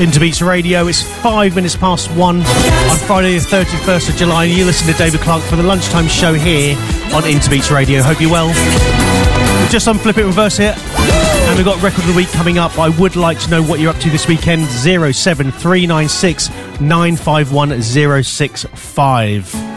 Interbeats Radio. It's 5 minutes past 1 on Friday the 31st of July, and you listen to David Clark for the lunchtime show here on Interbeats Radio. Hope you're well. We're just on Flip It Reverse here, and we've got Record of the Week coming up. I would like to know what you're up to this weekend. 07396 951 065.